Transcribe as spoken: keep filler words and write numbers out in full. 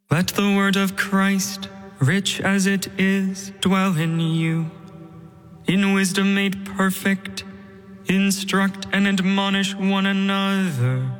Let the word of Christ, rich as it is, dwell in you. In wisdom made perfect, instruct and admonish one another